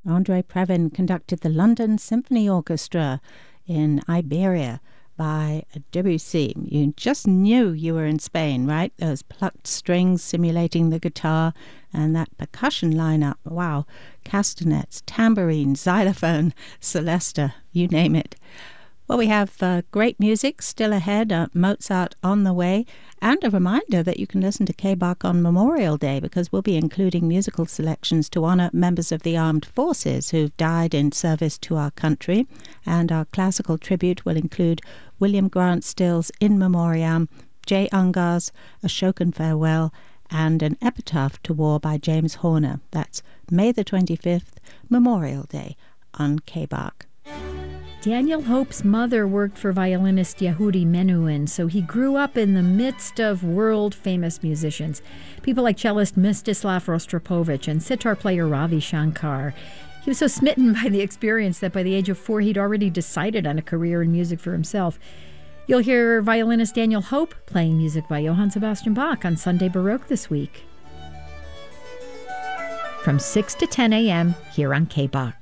Andrei Previn conducted the London Symphony Orchestra in Iberia by Debussy. You just knew you were in Spain, right? Those plucked strings simulating the guitar and that percussion lineup. Wow. Castanets, tambourine, xylophone, celesta, you name it. Well, we have great music still ahead, Mozart on the way, and a reminder that you can listen to K-Bach on Memorial Day, because we'll be including musical selections to honor members of the armed forces who've died in service to our country. And our classical tribute will include William Grant Still's In Memoriam, Jay Ungar's Ashokan Farewell, and an epitaph to war by James Horner. That's May the 25th, Memorial Day, on K-Bach. Daniel Hope's mother worked for violinist Yehudi Menuhin, so he grew up in the midst of world-famous musicians, people like cellist Mstislav Rostropovich and sitar player Ravi Shankar. He was so smitten by the experience that by the age of 4, he'd already decided on a career in music for himself. You'll hear violinist Daniel Hope playing music by Johann Sebastian Bach on Sunday Baroque this week. From 6 to 10 a.m. here on K-Bach.